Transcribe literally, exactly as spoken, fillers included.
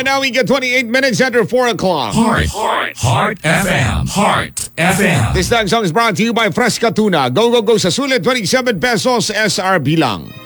Right now we get twenty-eight minutes after four o'clock. Heart, Heart, Heart F M, Heart F M. This next song is brought to you by Fresca Tuna. Go, go, go sa sulit, twenty-seven pesos S R B lang.